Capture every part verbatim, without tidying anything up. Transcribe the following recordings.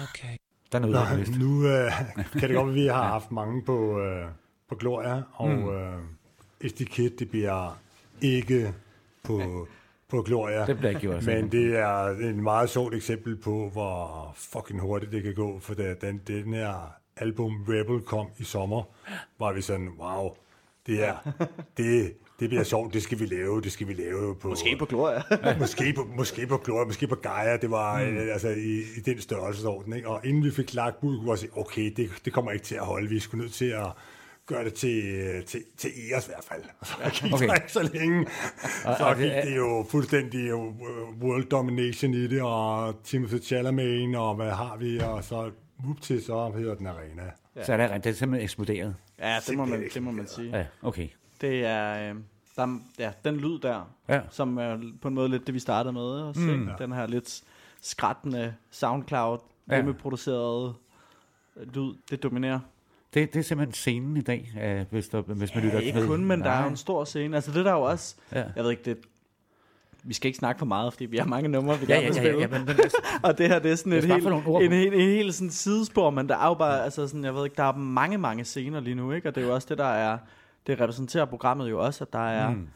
okay. Der er noget, Nå, nu øh, kan det godt være, at vi har haft mange på, øh, på Gloria, og Mm. øh, S D Kid, det bliver ikke på, på Gloria. Det bliver ikke gjort. Men det er en meget sjovt eksempel på, hvor fucking hurtigt det kan gå, for da den, den her album Rebel kom i sommer, var vi sådan, wow, det er, det, det bliver sjovt, det skal vi lave, det skal vi lave på... Måske på Gloria. måske, på, måske på Gloria, måske på Gaia, det var mm. øh, altså i, i den størrelsesorden, ikke? Og inden vi fik lagt bud, kunne vi sige, okay, det, det kommer ikke til at holde, vi skulle nødt til at gøre det til, til, til E S i hvert fald. Så gik okay. der ikke så længe. Så gik det jo fuldstændig world domination i det, og Timothée Chalamet, og hvad har vi, og så whoop til, så hedder den Arena. Ja. Så er det, det er simpelthen eksploderet. Ja, det må man, det må man sige. Ja, okay. Det er, øh, der, ja, den lyd der, ja. som er på en måde lidt det, vi startede med at se. Mm. Den her lidt skrattende SoundCloud, ja. hjemmeproducerede lyd, det dominerer. Det, det er simpelthen scenen i dag, øh, hvis, der, hvis man ja, lytter ikke med. kun, men Nej. der er jo en stor scene. Altså det der er jo også, ja. jeg ved ikke, det, vi skal ikke snakke for meget, fordi vi har mange numre, vi ja, gerne vil ja, spille. Ja, ja, men, men, altså, og det her, det er sådan det et helt, en, en, en helt sådan sidespor, men der er jo bare, altså sådan, jeg ved ikke, der er mange, mange scener lige nu, ikke? Og det er jo også det, der er, det repræsenterer programmet jo også, at der er, mm.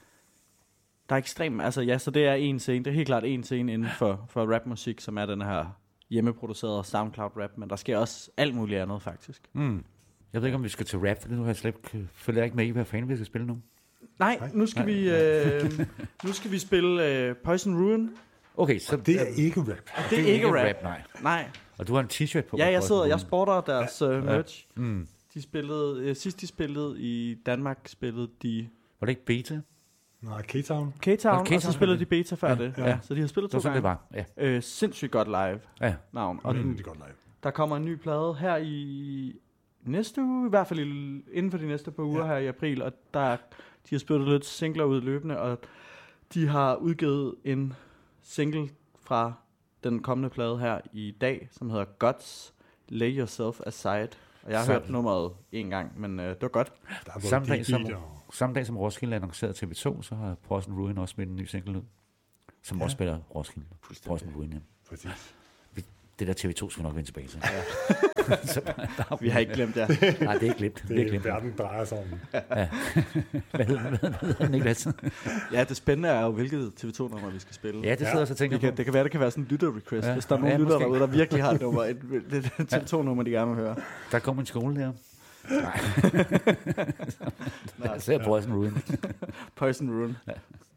der er ekstremt, altså ja, så det er en scene, det er helt klart en scene inden for, for rapmusik, som er den her hjemmeproducerede SoundCloud-rap, men der sker også alt muligt andet, faktisk. Mm. Jeg ved ikke, om vi skal til rap, for nu har jeg slet følger ikke med i, hvad fanden vi skal spille nu. Nej, nu skal, Nej. Vi, øh, nu skal vi spille øh, Poison Ruin. Okay, så det er ikke rap. Det, det er ikke rap. rap, nej. Nej. Og du har en t-shirt på. Ja, jeg sidder, jeg sporter deres uh, merch. Ja. Mm. De spillede, øh, sidst de spillede i Danmark, spillede de... Var det ikke Beta? Nej, K-Town. K-Town, og så spillede de Beta før ja, det. Ja. Ja, så de har spillet to gange. Det var, ja. øh, sindssygt godt live. Ja. Navn. Og mm. det godt live. Der kommer en ny plade her i næste uge, i hvert fald i, inden for de næste par uger ja. her i april, og der, de har spillet lidt singler ud løbende, og de har udgivet en single fra den kommende plade her i dag, som hedder Guts, Lay Yourself Aside. Og jeg har Sam. hørt nummeret en gang, men øh, det var godt. Samme dag, som, samme dag som Roskilde annoncerede T V to, så har Poison Ruin også smidt en ny single ud, som ja. også spiller Roskilde. Poison Ruin, ja. Præcis. Det der T V to skal nok vende tilbage til. Ja. så, vi har ikke glemt det. Nej, det er ikke glemt. Det er glemt. Verden drejer sig om. Ja. Hvad hedder den, Niklas? Ja, det spændende er jo, hvilket T V to-nummer vi skal spille. Ja, det sidder ja. så tænker kan, Det kan være, det kan være sådan en lytter-request. Ja. Hvis der er nogen ja, lytter derude, der virkelig har et nummer, et, et, et T V to-nummer, de gerne vil høre. Der kommer en skole der. Nej. Jeg ser Poison Ruin. Poison Ruin. Ja.